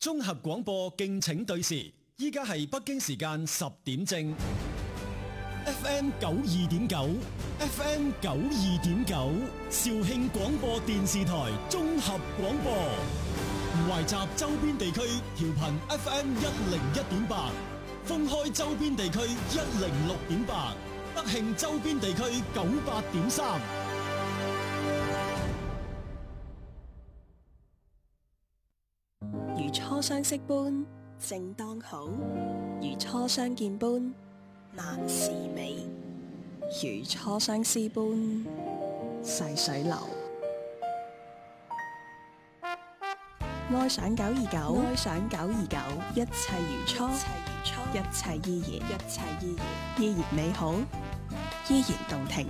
綜合廣播敬請對時，依家係北京時間10點正。FM 92.9 FM 92.9肇慶廣播電視台綜合廣播，懷集周邊地區調頻 FM 101.8，封開周邊地區106.8，德慶周邊地區98.3。 如初相識般正當好，如初相見般難是美，如初相思般細水流。愛上929，愛上929，一切如初，一切依然，依然美好，依然動聽。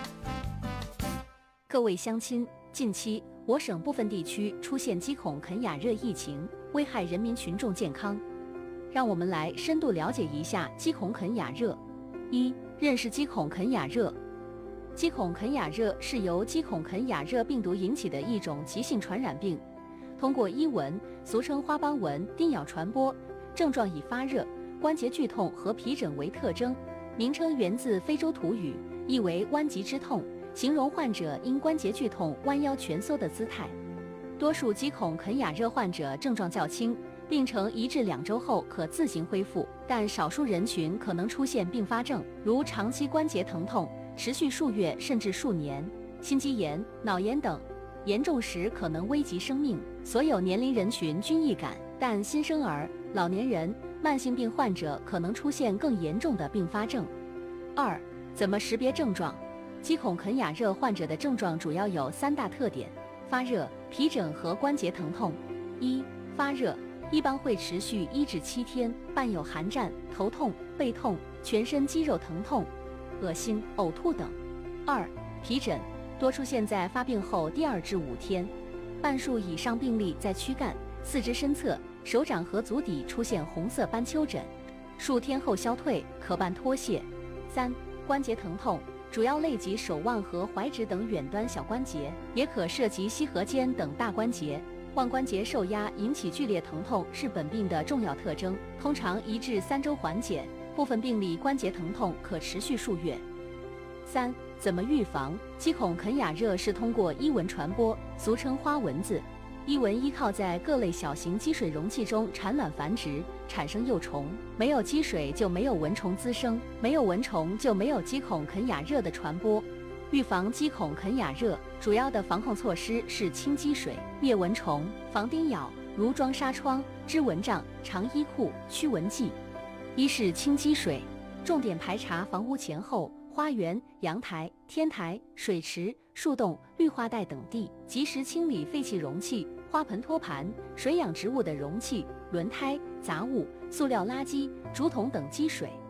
各位鄉親，近期我省部分地區出現雞孔肯亞熱疫情，危害人民群眾健康。讓我們來深度了解一下雞孔肯亞熱。一、認識雞孔肯亞熱。雞孔肯亞熱是由雞孔肯亞熱病毒引起的一種急性傳染病，通過伊蚊，俗稱花斑蚊叮咬傳播，症狀以發熱、關節劇痛和皮疹為特徵。名稱源自非洲土語，意為彎脊之痛，形容患者因關節劇痛彎腰蜷縮的姿態。多數雞孔肯亞熱患者症狀較輕，病程1至2周後可自行恢復，但少數人群可能出現併發症，如長期關節疼痛，持續數月甚至數年，心肌炎、腦炎等，嚴重時可能危及生命。所有年齡人群均易感，但新生兒、老年人、慢性病患者可能出現更嚴重的併發症。二、怎麼識別症狀？雞孔肯亞熱患者的症狀主要有3大特點：發熱、皮疹和關節疼痛。一、發熱一般會持續1至7天，伴有寒戰、頭痛、背痛、全身肌肉疼痛、惡心、嘔吐等。二、皮疹多出現在發病後第2至5天，半數以上病例在軀幹、四肢身側、手掌和足底出現紅色斑丘疹，數天後消退，可伴脫屑。三、關節疼痛主要累及手腕和踝指等遠端小關節，也可涉及膝頜肩等大關節。腕關節受壓引起劇烈疼痛是本病的重要特徵，通常1至3周緩解，部分病例關節疼痛可持續數月。三、怎麼預防？雞孔肯亞熱是通過伊蚊傳播，俗稱花蚊子。伊蚊依靠在各類小型積水容器中產卵繁殖，產生幼蟲。沒有積水就沒有蚊蟲滋生，沒有蚊蟲就沒有雞孔肯亞熱的傳播。預防雞孔肯亞熱主要的防控措施是清積水、滅蚊蟲、防叮咬，如裝紗窗、織蚊帳、長衣褲、驅蚊劑。一是清積水，重點排查房屋前後、花園、陽台、天台、水池、樹洞、綠化帶等地，及時清理廢棄容器、花盆托盤、水養植物的容器、輪胎、雜物、塑料垃圾、竹筒等積水。